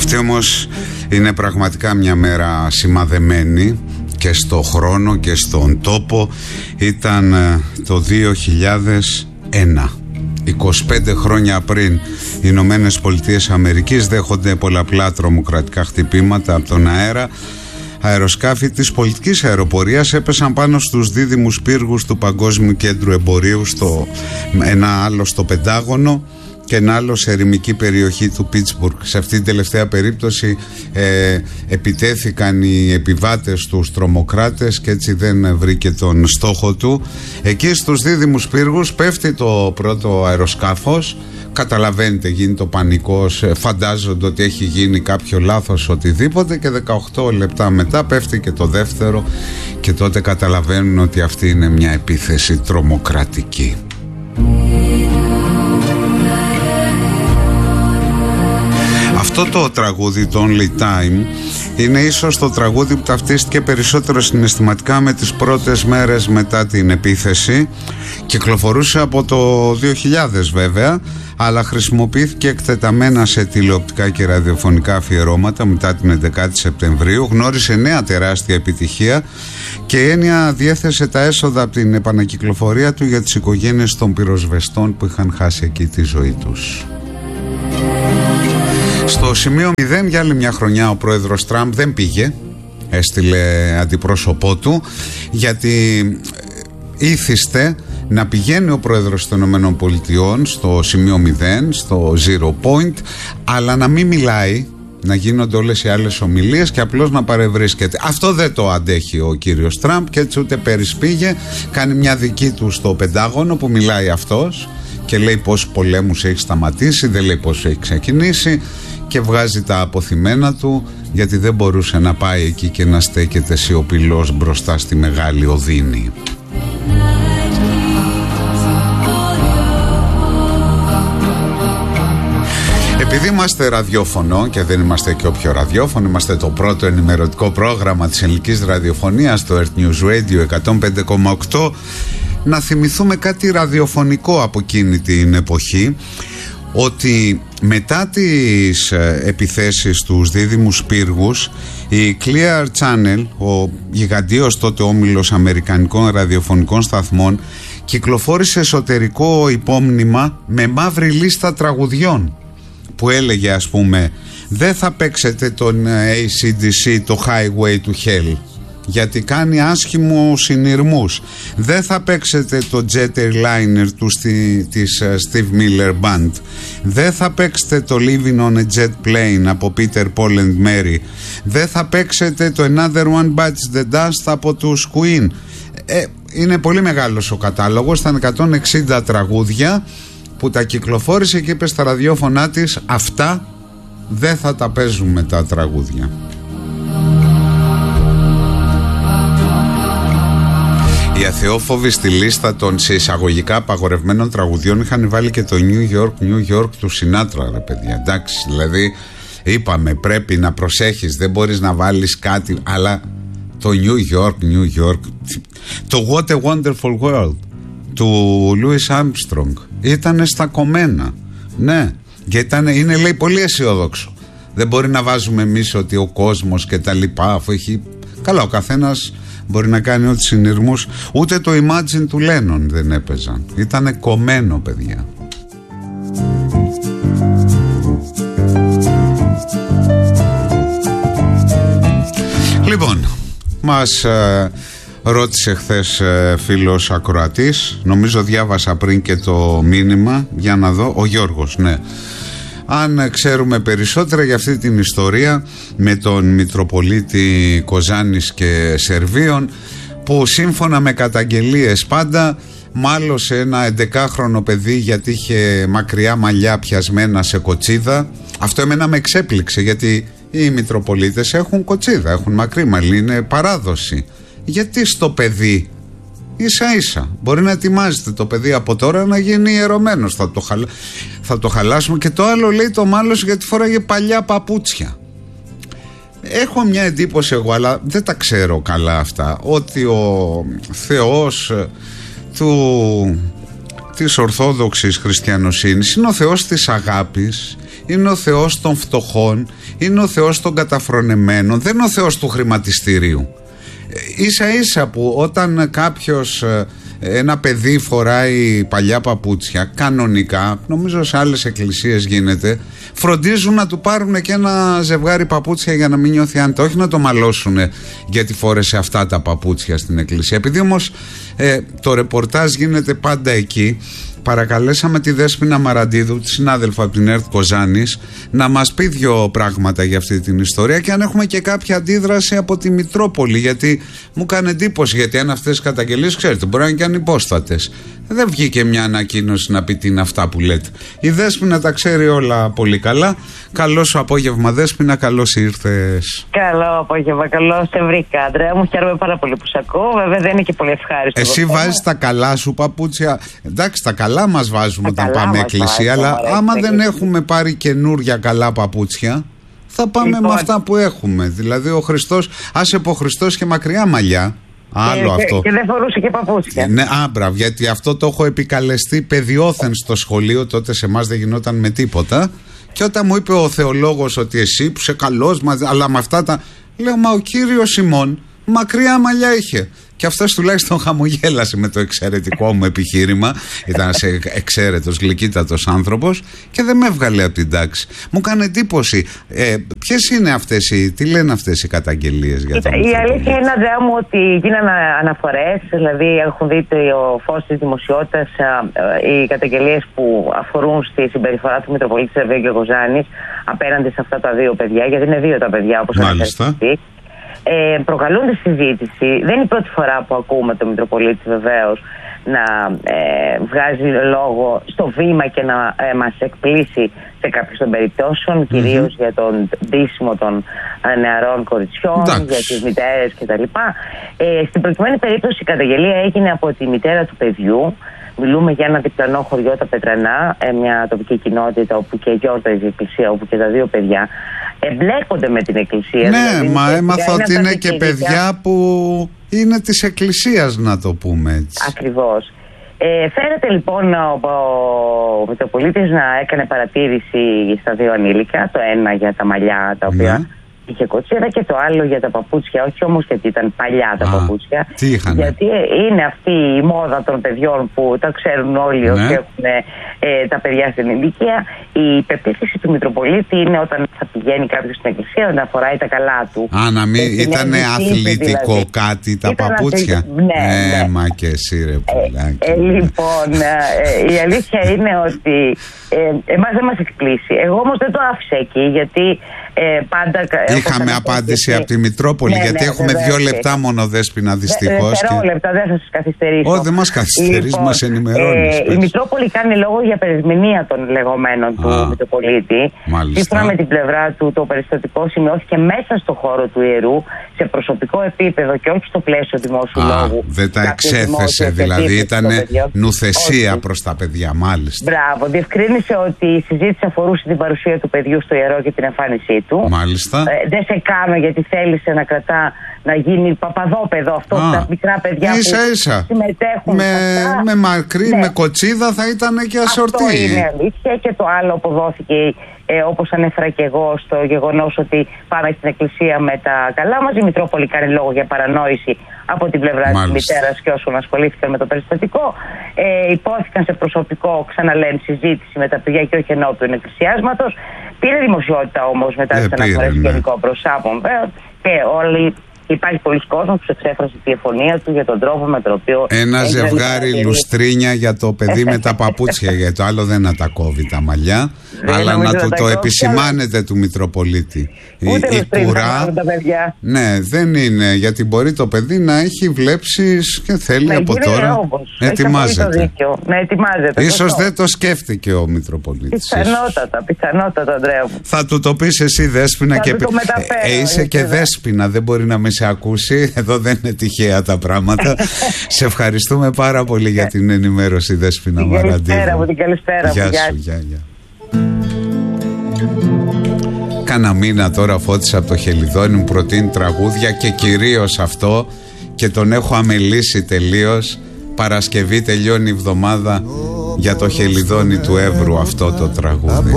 Αυτή όμως είναι πραγματικά μια μέρα σημαδεμένη και στο χρόνο και στον τόπο. Ήταν το 2001. 25 χρόνια πριν οι Ηνωμένες Πολιτείες Αμερικής δέχονται πολλαπλά τρομοκρατικά χτυπήματα από τον αέρα. Αεροσκάφη της πολιτικής αεροπορίας έπεσαν πάνω στους δίδυμους πύργους του Παγκόσμιου Κέντρου Εμπορίου, ένα άλλο στο Πεντάγωνο και ένα άλλο σε ερημική περιοχή του Πίτσμπουργκ. Σε αυτή την τελευταία περίπτωση επιτέθηκαν οι επιβάτες στους τρομοκράτες και έτσι δεν βρήκε τον στόχο του. Εκεί στους δίδυμους πύργους πέφτει το πρώτο αεροσκάφος. Καταλαβαίνετε, γίνεται ο πανικός, φαντάζονται ότι έχει γίνει κάποιο λάθος, οτιδήποτε, και 18 λεπτά μετά πέφτει και το δεύτερο και τότε καταλαβαίνουν ότι αυτή είναι μια επίθεση τρομοκρατική. Αυτό το τραγούδι, το Only Time, είναι ίσως το τραγούδι που ταυτίστηκε περισσότερο συναισθηματικά με τις πρώτες μέρες μετά την επίθεση. Κυκλοφορούσε από το 2000 βέβαια, αλλά χρησιμοποιήθηκε εκτεταμένα σε τηλεοπτικά και ραδιοφωνικά αφιερώματα μετά την 11η Σεπτεμβρίου. Γνώρισε νέα τεράστια επιτυχία και η Έννοια διέθεσε τα έσοδα από την επανακυκλοφορία του για τις οικογένειες των πυροσβεστών που είχαν χάσει εκεί τη ζωή τους. Στο σημείο 0 για άλλη μια χρονιά ο πρόεδρος Τραμπ δεν πήγε, έστειλε αντιπρόσωπό του, γιατί ήθιστε να πηγαίνει ο πρόεδρος των ΗΠΑ στο σημείο 0, στο Zero Point, αλλά να μην μιλάει, να γίνονται όλες οι άλλες ομιλίες και απλώς να παρευρίσκεται. Αυτό δεν το αντέχει ο κύριος Τραμπ και έτσι ούτε πέρυσι πήγε. Κάνει μια δική του στο Πεντάγωνο που μιλάει αυτός και λέει πόσους πολέμους έχει σταματήσει, δεν λέει πόσους έχει ξεκινήσει και βγάζει τα αποθυμένα του, γιατί δεν μπορούσε να πάει εκεί και να στέκεται σιωπηλός μπροστά στη μεγάλη οδύνη. Επειδή είμαστε ραδιόφωνο και δεν είμαστε και όποιο ραδιόφωνο, είμαστε το πρώτο ενημερωτικό πρόγραμμα της ελληνικής ραδιοφωνίας, το Earth News Radio 105,8, να θυμηθούμε κάτι ραδιοφωνικό από εκείνη την εποχή, ότι μετά τις επιθέσεις στους δίδυμους πύργους, η Clear Channel, ο γιγαντίος τότε όμιλος αμερικανικών ραδιοφωνικών σταθμών, κυκλοφόρησε εσωτερικό υπόμνημα με μαύρη λίστα τραγουδιών που έλεγε, ας πούμε, δεν θα παίξετε τον AC/DC, το Highway to Hell, γιατί κάνει άσχημους συνειρμούς. Δεν θα παίξετε το Jet Airliner της Steve Miller Band. Δεν θα παίξετε το Living on a Jet Plane από Peter, Paul and Mary. Δεν θα παίξετε το Another One Bites the Dust από τους Queen. Είναι πολύ μεγάλος ο κατάλογος, ήταν 160 τραγούδια που τα κυκλοφόρησε και είπε στα ραδιόφωνά της, αυτά δεν θα τα παίζουμε τα τραγούδια. Οι αθεόφοβοι στη λίστα των σε εισαγωγικά απαγορευμένων τραγουδιών είχαν βάλει και το New York του Σινάτρα, ρε παιδιά. Εντάξει, δηλαδή είπαμε πρέπει να προσέχεις, δεν μπορείς να βάλεις κάτι, αλλά το New York, το What a Wonderful World του Louis Armstrong ήτανε στα κομμένα. Ναι, και είναι, λέει, πολύ αισιόδοξο. Δεν μπορεί να βάζουμε εμείς ότι ο κόσμος και τα λοιπά, αφού έχει, καλά, ο καθένας μπορεί να κάνει ό,τι συνειρμούς. Ούτε το Imagine του Lennon δεν έπαιζαν. Ήτανε κομμένο, παιδιά. Λοιπόν, μας ρώτησε χθες φίλος ακροατής, νομίζω διάβασα πριν και το μήνυμα, για να δω, ο Γιώργος, ναι, αν ξέρουμε περισσότερα για αυτή την ιστορία με τον Μητροπολίτη Κοζάνης και Σερβίων, που σύμφωνα με καταγγελίες πάντα μάλωσε ένα 11χρονο παιδί γιατί είχε μακριά μαλλιά πιασμένα σε κοτσίδα. Αυτό εμένα με εξέπληξε, γιατί οι Μητροπολίτες έχουν κοτσίδα, έχουν μακρύ μαλλί, είναι παράδοση. Γιατί στο παιδί ίσα ίσα μπορεί να ετοιμάζεται το παιδί από τώρα να γίνει ιερωμένος, θα το χαλάσουμε. Και το άλλο, λέει, το μάλωσε γιατί φοράγε παλιά παπούτσια. Έχω μια εντύπωση εγώ, αλλά δεν τα ξέρω καλά αυτά, ότι ο Θεός της Ορθόδοξης Χριστιανοσύνης είναι ο Θεός της αγάπης είναι ο Θεός των φτωχών, είναι ο Θεός των καταφρονεμένων, δεν είναι ο Θεός του χρηματιστηρίου. Ίσα ίσα που όταν κάποιος, ένα παιδί φοράει παλιά παπούτσια, κανονικά, νομίζω σε άλλες εκκλησίες γίνεται, φροντίζουν να του πάρουν και ένα ζευγάρι παπούτσια για να μην νιώθει άνετα, όχι να το μαλώσουν γιατί φόρεσε αυτά τα παπούτσια στην εκκλησία. Επειδή όμως το ρεπορτάζ γίνεται πάντα εκεί, παρακαλέσαμε τη Δέσποινα Μαραντίδου, τη συνάδελφο από την ΕΡΤ Κοζάνης, να μας πει δύο πράγματα για αυτή την ιστορία και αν έχουμε και κάποια αντίδραση από τη Μητρόπολη, γιατί μου κάνει εντύπωση, γιατί αν αυτές τις καταγγελίες, ξέρετε, μπορεί να είναι και ανυπόστατες. Δεν βγήκε μια ανακοίνωση να πει τι είναι αυτά που λέτε. Η Δέσποινα τα ξέρει όλα πολύ καλά. Καλό σου απόγευμα, Δέσποινα, καλώς ήρθες. Καλό απόγευμα, καλώς σε βρήκα, Αντρέα μου. Χαίρομαι πάρα πολύ που σε ακούω. Βέβαια δεν είναι και πολύ ευχάριστο. Εσύ βάζεις τα καλά σου παπούτσια. Εντάξει, τα καλά μας βάζουμε όταν πάμε εκκλησία, αλλά άμα δεν έχουμε πάρει καινούρια καλά παπούτσια, θα πάμε με αυτά που έχουμε. Δηλαδή ο Χριστός, άσε πω Χριστός και μακριά μαλλιά. Άλλο αυτό. Και δεν φορούσε και παπούτσια. Ναι, άμπραβ, γιατί αυτό το έχω επικαλεστεί παιδιόθεν στο σχολείο, τότε σε εμάς δεν γινόταν με τίποτα. Και όταν μου είπε ο θεολόγος ότι εσύ που είσαι καλός, αλλά με αυτά τα. Λέω, μα ο κύριος Σιμών μακριά μαλλιά είχε. Και αυτός τουλάχιστον χαμογέλασε με το εξαιρετικό μου επιχείρημα. Ήταν εξαίρετος, γλυκύτατος άνθρωπος και δεν με έβγαλε από την τάξη. Μου κάνει εντύπωση. Ποιες είναι αυτές τι λένε αυτές οι καταγγελίες για τον Η αλήθεια είναι, Αντρέα μου, ότι γίνανε αναφορές, δηλαδή έχουν δει το φως της δημοσιότητας οι καταγγελίες που αφορούν στη συμπεριφορά του Μητροπολίτη Σερβίου Κοζάνης απέναντι σε αυτά τα δύο παιδιά, γιατί είναι δύο τα παιδιά, όπως αναφέρθηκε. Προκαλούν τη συζήτηση. Δεν είναι η πρώτη φορά που ακούμε τον Μητροπολίτη βεβαίως να βγάζει λόγο στο βήμα και να μας εκπλήσει σε κάποιες των περιπτώσεων, κυρίως για τον ντύσιμο των νεαρών κοριτσιών, για τις μητέρες κτλ. Στην προκειμένη περίπτωση η καταγγελία έγινε από τη μητέρα του παιδιού. Μιλούμε για ένα διπλανό χωριό, τα Πετρανά, μια τοπική κοινότητα όπου και γιόρταζε η εκκλησία, όπου και τα δύο παιδιά εμπλέκονται με την εκκλησία. Ναι, δηλαδή, μα έμαθα ότι είναι και παιδιά που είναι της εκκλησίας, να το πούμε έτσι. Ακριβώς. Φαίνεται λοιπόν ο Μητροπολίτης να έκανε παρατήρηση στα δύο ανήλικα, το ένα για τα μαλλιά τα οποία είχε κοτσίδα και το άλλο για τα παπούτσια, όχι όμως γιατί ήταν παλιά τα παπούτσια. Γιατί είναι αυτή η μόδα των παιδιών που τα ξέρουν όλοι ότι έχουν τα παιδιά στην ηλικία. Η πεποίθηση του Μητροπολίτη είναι όταν θα πηγαίνει κάποιος στην εκκλησία να φοράει τα καλά του. Να μην ήταν αθλητικό δηλαδή. Κάτι τα παπούτσια. Ναι. Μα και εσύ ρε πουλάκι. Λοιπόν, η αλήθεια είναι ότι εμάς δεν μας εκπλήσει. Εγώ όμως δεν το άφησα εκεί γιατί πάντα. Είχαμε απάντηση από τη Μητρόπολη, γιατί έχουμε 2 λεπτά μόνο, Δέσποινα, δυστυχώς. Λεπτά, δεν θα σας καθυστερήσω. Όχι, δεν μας καθυστερείς, μας ενημερώνεις. Η Μητρόπολη κάνει λόγο για περισμηνία των λεγόμενων του Μητροπολίτη. Σύμφωνα με την πλευρά του, το περιστατικό σημειώθηκε μέσα στο χώρο του ιερού, σε προσωπικό επίπεδο και όχι στο πλαίσιο δημόσιου λόγου. Δεν τα εξέθεσε, δηλαδή ήταν νουθεσία προς τα παιδιά, μάλιστα. Μπράβο. Διευκρίνησε ότι η συζήτηση αφορούσε την παρουσία του παιδιού στο ιερό και την εμφάνισή του. Μάλιστα. Δεν σε κάνω γιατί θέλησε να γίνει παπαδόπεδο αυτό, τα μικρά παιδιά που συμμετέχουν με μακρύ, με κοτσίδα θα ήταν και ασορτή. Αυτό είναι αλήθεια. Και το άλλο αποδόθηκε, όπως ανέφερα και εγώ, στο γεγονός ότι πάμε στην εκκλησία με τα καλά μας. Η Μητρόπολη κάνει λόγο για παρανόηση από την πλευρά της μητέρας και όσων ασχολήθηκαν με το περιστατικό. Υπόθηκαν σε προσωπικό, ξαναλέμε, συζήτηση με τα παιδιά και όχι ενώπιον εκκλησιάσματος. Πήρε δημοσιότητα όμως μετά τις αναφορές του γενικού προσάπων και όλοι. Υπάρχει πολλοί κόσμος που εξέφρασε τη διαφωνία του για τον τρόπο με τον οποίο. Ένα ζευγάρι λουστρίνια για το παιδί με τα παπούτσια, γιατί το άλλο δεν να τα κόβει τα μαλλιά, αλλά να του το επισημάνετε του Μητροπολίτη. Ούτε λουστρίνια τα παιδιά. Ναι, δεν είναι, γιατί μπορεί το παιδί να έχει βλέψεις και θέλει από τώρα. Ετοιμάζεται. Ίσως δεν το σκέφτηκε ο Μητροπολίτης. Πιθανότατα, Ανδρέα μου. Θα του το πεις εσύ, Δέσποινα, και είσαι και Δέσποινα, δεν μπορεί να με σε ακούσει. Εδώ δεν είναι τυχαία τα πράγματα. Σε ευχαριστούμε πάρα πολύ για την ενημέρωση, Δέσποινα Μαραντίδου. Καλησπέρα. Γεια σου, γεια. Κάνα μήνα τώρα φώτισα από το Χελιδόνι, μου προτείνει τραγούδια και κυρίως αυτό, και τον έχω αμελήσει τελείως. Παρασκευή τελειώνει η εβδομάδα για το Χελιδόνι του Εύρου αυτό το τραγούδι.